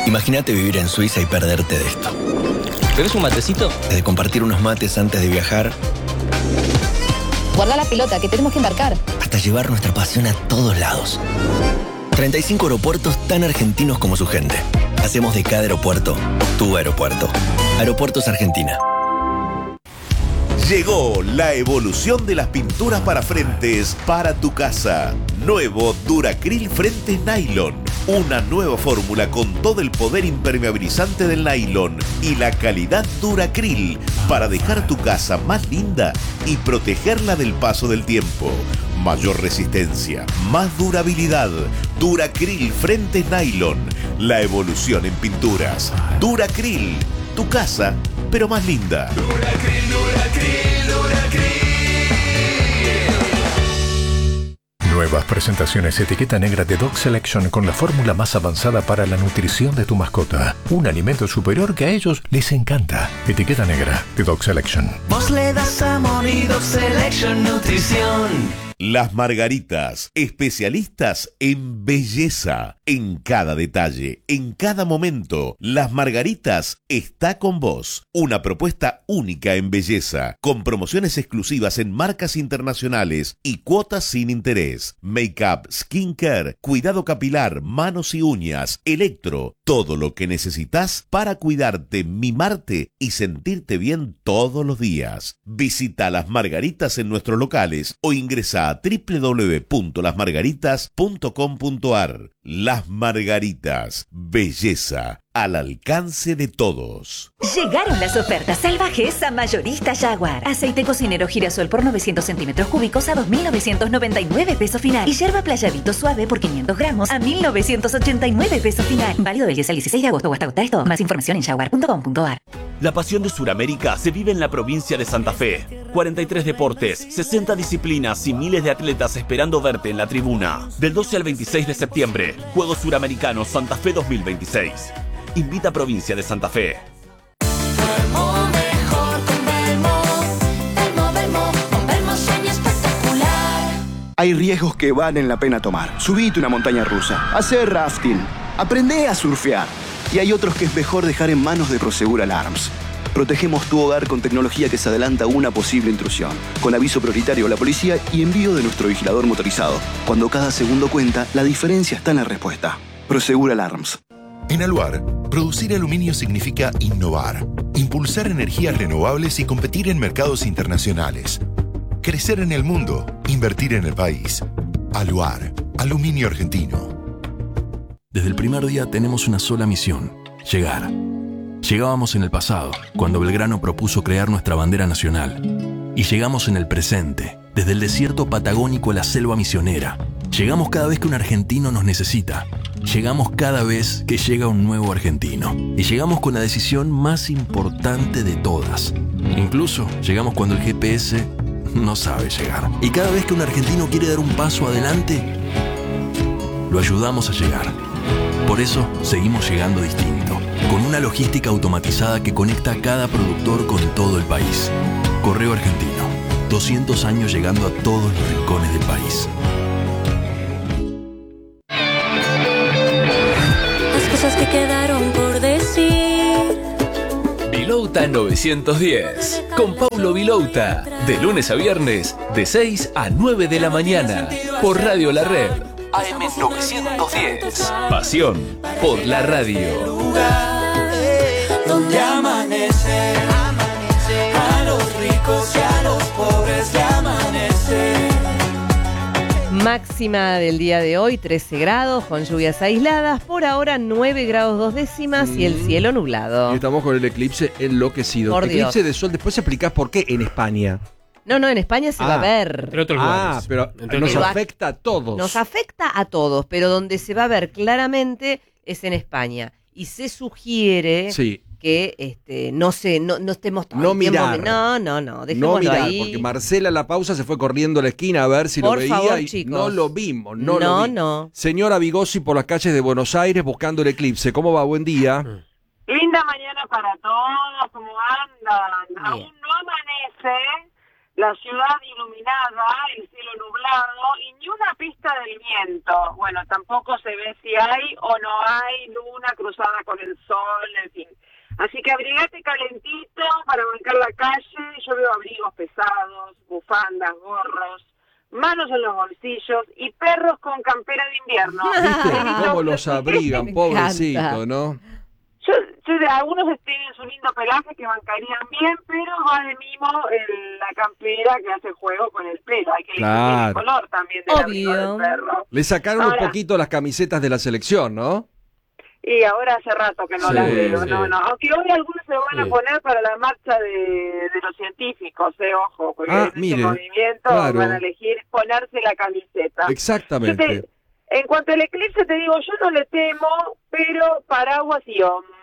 Imagínate vivir en Suiza y perderte de esto. ¿Querés un matecito? Desde compartir unos mates antes de viajar, guarda la pelota, que tenemos que embarcar, hasta llevar nuestra pasión a todos lados. 35 aeropuertos tan argentinos como su gente. Hacemos de cada aeropuerto tu aeropuerto. Aeropuertos Argentina. Llegó la evolución de las pinturas para frentes para tu casa. Nuevo Duracril Frentes Nylon. Una nueva fórmula con todo el poder impermeabilizante del nylon y la calidad Duracril para dejar tu casa más linda y protegerla del paso del tiempo. Mayor resistencia, más durabilidad. Duracril Frentes Nylon. La evolución en pinturas. Duracril. Tu casa, pero más linda. Duracril, Duracril, Duracril. Nuevas presentaciones etiqueta negra de Dog Selection con la fórmula más avanzada para la nutrición de tu mascota. Un alimento superior que a ellos les encanta. Etiqueta negra de Dog Selection. Vos le das amor y Dog Selection Nutrición. Las Margaritas, especialistas en belleza, en cada detalle, en cada momento. Las Margaritas está con vos. Una propuesta única en belleza, con promociones exclusivas en marcas internacionales y cuotas sin interés. Make-up, skincare, cuidado capilar, manos y uñas, electro, todo lo que necesitas para cuidarte, mimarte y sentirte bien todos los días. Visita Las Margaritas en nuestros locales o ingresa a www.lasmargaritas.com.ar. Las Margaritas, belleza al alcance de todos. Llegaron las ofertas salvajes a Mayorista Jaguar. Aceite cocinero girasol por 900 centímetros cúbicos a 2.999 pesos final. Y yerba playadito suave por 500 gramos a 1.989 pesos final. Válido del 10 al 16 de agosto o hasta agotar esto. Más información en jaguar.com.ar. La pasión de Sudamérica se vive en la provincia de Santa Fe. 43 deportes, 60 disciplinas y miles de atletas esperando verte en la tribuna. Del 12 al 26 de septiembre, Juegos Suramericanos Santa Fe 2026. Invita a Provincia de Santa Fe. Duermo mejor con Belmo. Belmo, con Belmo sueño espectacular. Hay riesgos que valen la pena tomar. Subite una montaña rusa, hacer rafting, aprende a surfear. Y hay otros que es mejor dejar en manos de Prosegur Alarms. Protegemos tu hogar con tecnología que se adelanta a una posible intrusión, con aviso prioritario a la policía y envío de nuestro vigilador motorizado. Cuando cada segundo cuenta, la diferencia está en la respuesta. Prosegur Alarms. En Aluar, producir aluminio significa innovar, impulsar energías renovables y competir en mercados internacionales. Crecer en el mundo, invertir en el país. Aluar, aluminio argentino. Desde el primer día tenemos una sola misión: llegar. Llegábamos en el pasado, cuando Belgrano propuso crear nuestra bandera nacional. Y llegamos en el presente, desde el desierto patagónico a la selva misionera. Llegamos cada vez que un argentino nos necesita. Llegamos cada vez que llega un nuevo argentino. Y llegamos con la decisión más importante de todas. Incluso llegamos cuando el GPS no sabe llegar. Y cada vez que un argentino quiere dar un paso adelante, lo ayudamos a llegar. Por eso seguimos llegando distinto, con una logística automatizada que conecta a cada productor con todo el país. Correo Argentino, 200 años llegando a todos los rincones del país. Las cosas que quedaron por decir. Vilouta 910, con Paulo Vilouta, de lunes a viernes, de 6 a 9 de la mañana, por Radio La Red. AM 910. Pasión por la radio. Donde amanece, a los ricos y a los pobres le amanece. Máxima del día de hoy, 13 grados, con lluvias aisladas. Por ahora, 9 grados 2 décimas y el cielo nublado. Y estamos con el eclipse enloquecido. Por Eclipse Dios. de sol. Después explicás por qué en España. No, en España se va a ver. Pero nos afecta a todos. Nos afecta a todos, pero donde se va a ver claramente es en España. Y se sugiere que no estemos todo No el tiempo mirar. No, dejémoslo No mirar, ahí. porque Marcela a la pausa se fue corriendo a la esquina a ver si Por lo veía favor, y chicos. no lo vimos. No. Señora Vigosi por las calles de Buenos Aires buscando el eclipse. ¿Cómo va? Buen día. Linda mañana para todos, ¿cómo andan? Aún no amanece, la ciudad iluminada, el cielo nublado y ni una pista del viento. Bueno, tampoco se ve si hay o no hay luna cruzada con el sol, en fin. Así que abrigate calentito para bancar la calle. Yo veo abrigos pesados, bufandas, gorros, manos en los bolsillos y perros con campera de invierno. ¿Viste cómo los abrigan, pobrecito, no? Algunos tienen su lindo pelaje que bancarían bien, pero va de mimo la campera que hace juego con el pelo. Hay que claro. el color también del abrigo del perro. Le sacaron ahora, un poquito las camisetas de la selección, ¿no? Y ahora hace rato que no las veo, sí. no. Aunque hoy algunos se van a poner para la marcha de los científicos, ojo, porque en mire, este movimiento claro. van a elegir ponerse la camiseta. Exactamente. En cuanto al eclipse te digo, yo no le temo, pero paraguas y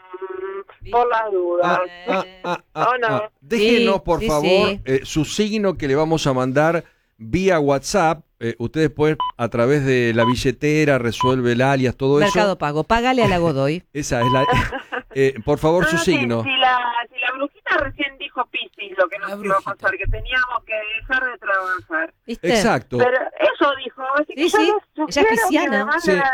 por las dudas. No. Déjenos, por favor, su signo que le vamos a mandar vía WhatsApp. Usted después, a través de la billetera, resuelve el alias, todo Mercado eso. Pago, págale a la Godoy. Esa es la... por favor, su signo. Si la brujita recién dijo Piscis, lo que nos iba a pasar, que teníamos que dejar de trabajar. ¿Viste? Exacto. Pero eso dijo, así que sí. Ella es pisciana.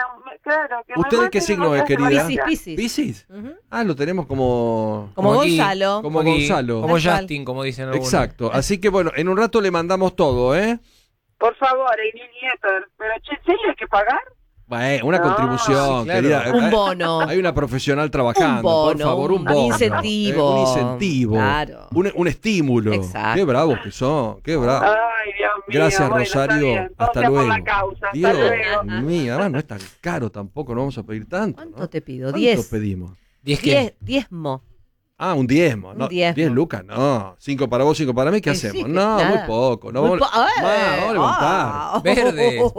¿Usted de qué signo es, querida? Piscis. ¿Piscis? Lo tenemos como Gonzalo. Como Gonzalo. Como Justin, como dicen algunos. Exacto. Así que bueno, en un rato le mandamos todo, ¿eh? Por favor, el newsletter. Pero, ¿en serio hay que pagar? Una contribución, sí, claro. querida. Un bono. Hay una profesional trabajando, Un bono, por favor, un bono. Un incentivo. Un incentivo. Claro. Un estímulo. Exacto. Qué bravos que son, qué bravos. Ay, Dios mío. Gracias, bueno, Rosario. Hasta por luego. la causa. Dios Hasta luego. mío, además no es tan caro tampoco, no vamos a pedir tanto. ¿Cuánto ¿no? te pido? ¿Cuánto 10. pedimos? 10 diezmo. Un diezmo, ¿no? 10 lucas, no. 5 para vos, 5 para mí, ¿qué hacemos? No, nada. muy poco. No, vamos a levantar. Verde.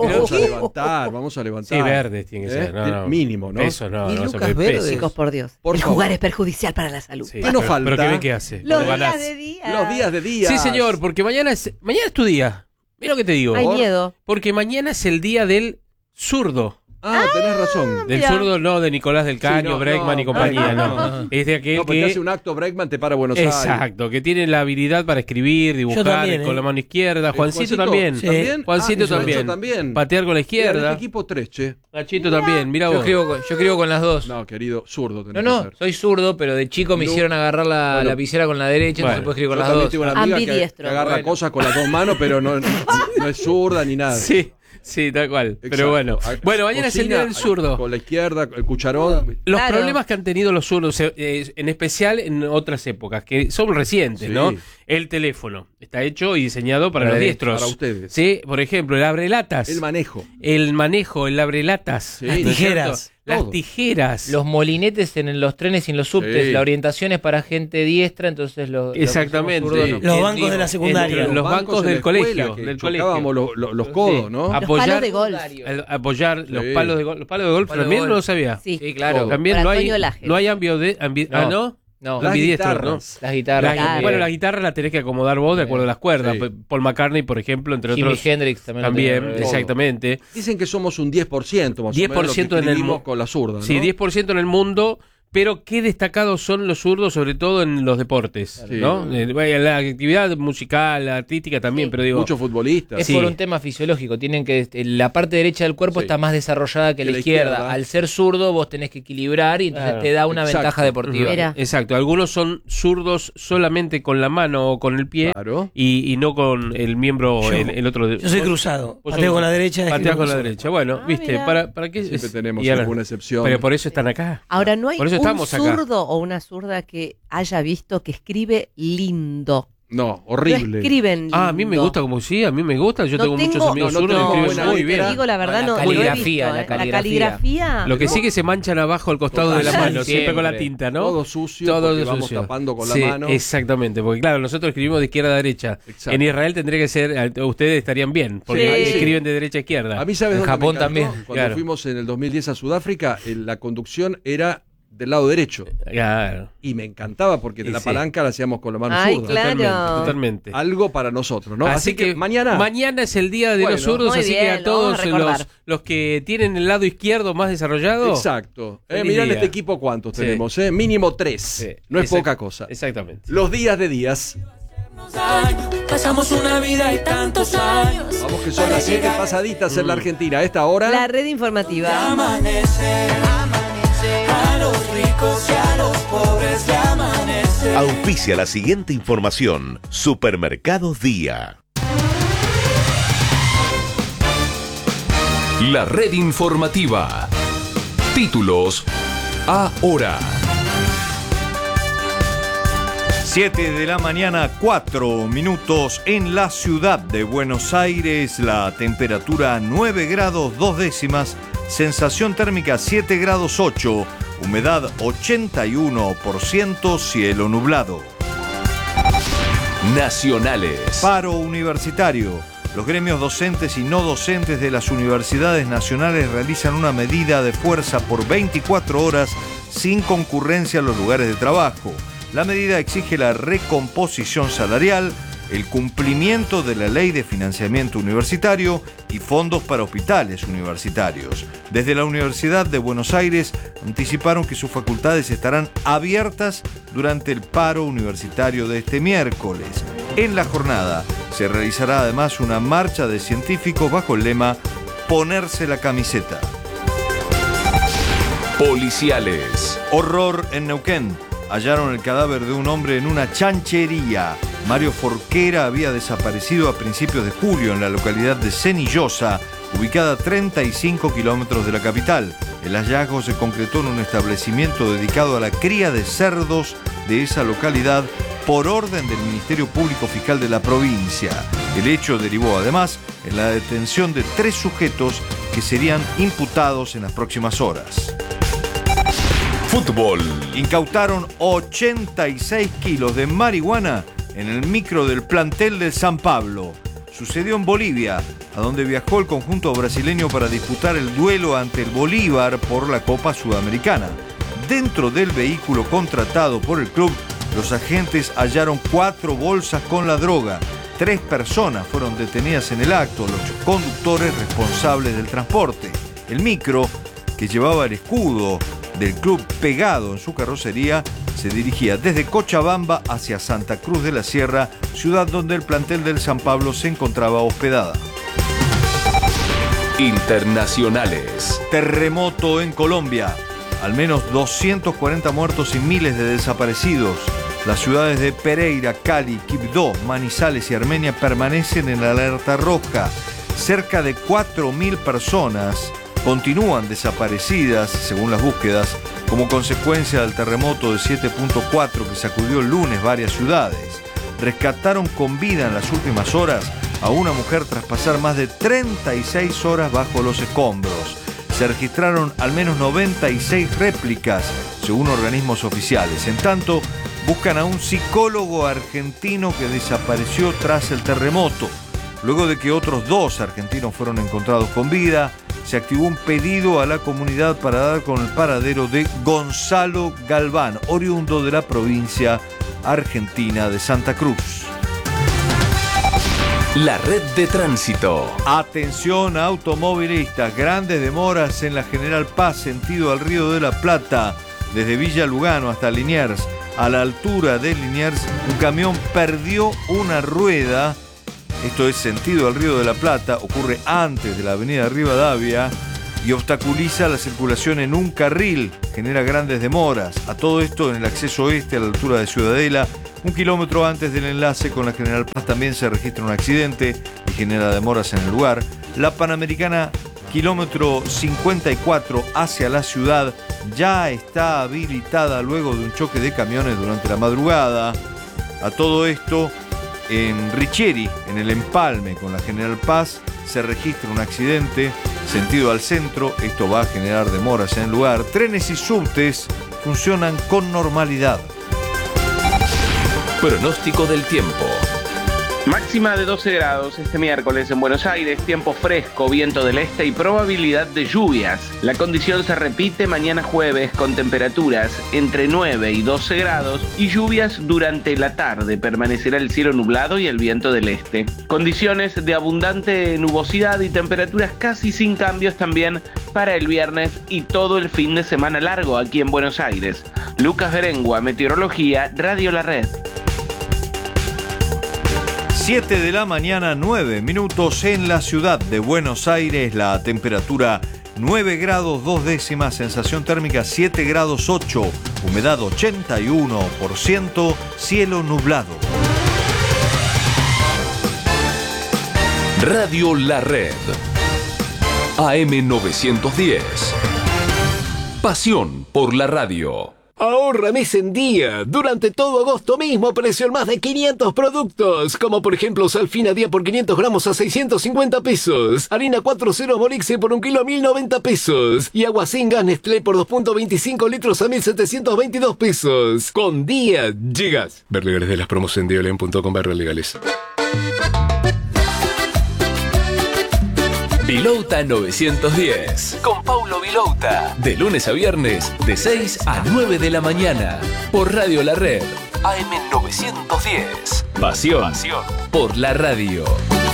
Vamos a levantar. Sí, verdes tiene que ser. No. Mínimo, ¿no? Pesos no. Y no lucas se puede verdes. pesos. Chicos, por Dios. Por el favor. jugar es perjudicial para la salud. Sí, ¿Qué nos falta? Pero ¿qué ve que hace? Los Lo días ganás. de día. Los días de día. Sí, señor, porque mañana es tu día. Mira lo que te digo. Hay miedo. Porque mañana es el día del zurdo. Tenés razón. Del Mira. zurdo, no de Nicolás del Caño, Sí, Bregman y compañía, no. Es de aquel porque que... hace un acto Bregman, te para Buenos Aires. Exacto, que tiene la habilidad para escribir, dibujar también, con la mano izquierda. Juancito también. Sí. Juancito Juancho también. Patear con la izquierda. El equipo 3, che. Nachito también, mira Yo vos. escribo con las dos. No, querido, zurdo tenés No, que ser. soy zurdo, pero de chico me hicieron agarrar la lapicera con la derecha, entonces puedo escribir con Yo las también dos. tengo una amiga que Ambidiestro. agarra cosas con las dos manos, pero no es zurda ni nada. Sí, tal cual. Exacto. Pero bueno. Bueno, mañana es el día del zurdo. Con la izquierda, el cucharón. Los Claro. problemas que han tenido los zurdos, en especial en otras épocas, que son recientes, Sí. ¿no? El teléfono está hecho y diseñado para los Para diestros. para ustedes. Sí, por ejemplo, el abrelatas. El manejo. El abrelatas. Sí. ¿no es Las tijeras. cierto? Las Todo. tijeras. Los molinetes en los trenes y en los subtes, Sí. la orientación es para gente diestra, entonces Exactamente. Los bancos de la secundaria. Los bancos del en la escuela, colegio. que Del chocábamos los codos, ¿no? Los palos de golf. Apoyar los palos de golf. Los palos de golf Palo de también golf. no lo sabía. Sí. Sí, claro. También Para no hay, Antonio Laje. no hay No. ¿no? Las Ambidiestro, guitarras. Las guitarras. Claro. Bueno, la guitarra la tenés que acomodar vos de acuerdo a las cuerdas. Sí. Paul McCartney, por ejemplo, entre Jimi otros. Hendrix también. lo tenía, También, exactamente. Dicen que somos un 10% más 10% o menos lo que en el escribimos mu- con la zurda, ¿no? Sí, 10% en el mundo, pero qué destacados son los zurdos, sobre todo en los deportes, Sí. ¿no? La actividad musical, la artística también, pero digo... Muchos futbolistas. Es Sí. por un tema fisiológico. Tienen que la parte derecha del cuerpo Sí. está más desarrollada que la izquierda. Al ser zurdo, vos tenés que equilibrar y entonces Claro. te da una Exacto. ventaja deportiva. Mira. Exacto, algunos son zurdos solamente con la mano o con el pie Claro. y no con el miembro, Yo- el otro. yo soy cruzado. Vos Pateo sos- con la derecha, Pateás escribo con la con derecha. Bueno, viste, mira. ¿para qué? Siempre tenemos y ahora- alguna excepción. Pero por eso están acá. Ahora, no hay Por eso un estamos acá. zurdo o una zurda que haya visto que escribe lindo. No, horrible. Lo escriben lindo. A mí me gusta como sí, a mí me gusta. Yo No tengo muchos tengo- amigos no zurdos tengo que buena escriben muy letra. bien. Digo la verdad, La no caligrafía, lo he la visto, ¿eh? caligrafía. Lo que sí que se manchan abajo al costado de la Total. mano, siempre con la Siempre. tinta, ¿no? Todo sucio, Todo porque vamos sucio. tapando con Sí, la mano. Exactamente, porque claro, nosotros escribimos de izquierda a derecha. Exacto. En Israel tendría que ser, ustedes estarían bien, porque Sí. escriben de derecha a izquierda. A mí, ¿sabes En dónde Japón me encantó? también. Cuando Claro. fuimos en el 2010 a Sudáfrica, la conducción era del lado derecho. Claro. Y me encantaba porque Y la sí. palanca la hacíamos con la mano Ay, zurda. claro. Totalmente. Algo para nosotros, ¿no? Así que mañana. Mañana es el día de Bueno, los zurdos, muy así bien, que a lo todos vamos a recordar. los que tienen el lado izquierdo más desarrollado. Exacto. Feliz Mirá en día. este equipo cuántos Sí. tenemos, ¿eh? Mínimo 3. Sí, No es exact- poca cosa. Exactamente. Los días de días. Pasamos una vida y tantos años. Vamos que son las 7 pasaditas en la Argentina. A esta hora. La red informativa. Amanece, amanece. A los ricos y a los pobres le amanece. Auspicia la siguiente información. Supermercados Día. La red informativa. Títulos ahora. 7 de la mañana, 4 minutos en la ciudad de Buenos Aires. La temperatura 9 grados 2 décimas. Sensación térmica 7 grados 8. Humedad 81%. Cielo nublado. Nacionales. Paro universitario. Los gremios docentes y no docentes de las universidades nacionales realizan una medida de fuerza por 24 horas sin concurrencia a los lugares de trabajo. La medida exige la recomposición salarial, el cumplimiento de la Ley de Financiamiento Universitario y fondos para hospitales universitarios. Desde la Universidad de Buenos Aires anticiparon que sus facultades estarán abiertas durante el paro universitario de este miércoles. En la jornada se realizará además una marcha de científicos bajo el lema Ponerse la camiseta. Policiales. Horror en Neuquén. Hallaron el cadáver de un hombre en una chanchería. Mario Forquera había desaparecido a principios de julio en la localidad de Cenillosa, ubicada a 35 kilómetros de la capital. El hallazgo se concretó en un establecimiento dedicado a la cría de cerdos de esa localidad por orden del Ministerio Público Fiscal de la provincia. El hecho derivó además en la detención de 3 sujetos que serían imputados en las próximas horas. Fútbol. Incautaron 86 kilos de marihuana en el micro del plantel del San Pablo. Sucedió en Bolivia, a donde viajó el conjunto brasileño para disputar el duelo ante el Bolívar por la Copa Sudamericana. Dentro del vehículo contratado por el club, los agentes hallaron 4 bolsas con la droga. 3 personas fueron detenidas en el acto, los conductores responsables del transporte. El micro, que llevaba el escudo del club pegado en su carrocería, se dirigía desde Cochabamba hacia Santa Cruz de la Sierra, ciudad donde el plantel del San Pablo se encontraba hospedada. Internacionales. Terremoto en Colombia. Al menos 240 muertos y miles de desaparecidos. Las ciudades de Pereira, Cali, Quibdó, Manizales y Armenia permanecen en la alerta roja. Cerca de 4.000 personas continúan desaparecidas, según las búsquedas, como consecuencia del terremoto de 7.4 que sacudió el lunes varias ciudades. Rescataron con vida en las últimas horas a una mujer tras pasar más de 36 horas bajo los escombros. Se registraron al menos 96 réplicas, según organismos oficiales. En tanto, buscan a un psicólogo argentino que desapareció tras el terremoto. Luego de que otros 2 argentinos fueron encontrados con vida, se activó un pedido a la comunidad para dar con el paradero de Gonzalo Galván, oriundo de la provincia argentina de Santa Cruz. La red de tránsito. Atención automovilistas, grandes demoras en la General Paz, sentido al Río de la Plata, desde Villa Lugano hasta Liniers. A la altura de Liniers, un camión perdió una rueda. Esto es sentido al Río de la Plata, ocurre antes de la avenida Rivadavia y obstaculiza la circulación en un carril, genera grandes demoras. A todo esto en el acceso oeste a la altura de Ciudadela, 1 kilómetro antes del enlace con la General Paz también se registra un accidente y genera demoras en el lugar. La Panamericana, kilómetro 54 hacia la ciudad, ya está habilitada luego de un choque de camiones durante la madrugada. A todo esto, en Richieri, en el empalme con la General Paz, se registra un accidente, sentido al centro. Esto va a generar demoras en el lugar. Trenes y subtes funcionan con normalidad. Pronóstico del tiempo. Máxima de 12 grados este miércoles en Buenos Aires, tiempo fresco, viento del este y probabilidad de lluvias. La condición se repite mañana jueves con temperaturas entre 9 y 12 grados y lluvias durante la tarde. Permanecerá el cielo nublado y el viento del este. Condiciones de abundante nubosidad y temperaturas casi sin cambios también para el viernes y todo el fin de semana largo aquí en Buenos Aires. Lucas Berengua, Meteorología, Radio La Red. 7 de la mañana, 9 minutos en la ciudad de Buenos Aires. La temperatura 9 grados 2 décimas, sensación térmica 7 grados 8, humedad 81%, cielo nublado. Radio La Red. AM 910. Pasión por la radio. Ahorra mes en día. Durante todo agosto mismo precio en más de 500 productos. Como por ejemplo Salfina día por 500 gramos a 650 pesos. Harina 4.0 Morixe por 1 kilo a 1090 pesos. Y agua sin gas Nestlé por 2.25 litros a 1722 pesos. Con día llegas. Ver legales de las promos en diolen.com/legales. Vilouta 910. Con Paulo Vilouta. De lunes a viernes, de 6 a 9 de la mañana. Por Radio La Red. AM 910. Pasión por la radio.